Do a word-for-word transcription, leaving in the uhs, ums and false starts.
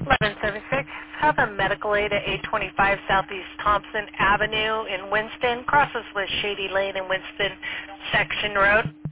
eleven seventy-six, have a medical aid at eight twenty-five Southeast Thompson Avenue in Winston, crosses with Shady Lane and Winston Section Road.